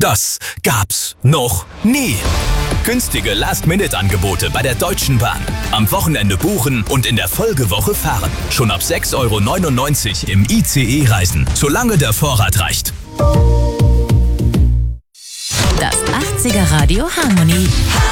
Das gab's noch nie. Günstige Last-Minute-Angebote bei der Deutschen Bahn. Am Wochenende buchen und in der Folgewoche fahren. Schon ab 6,99 € im ICE reisen, solange der Vorrat reicht. Das 80er Radio Harmony.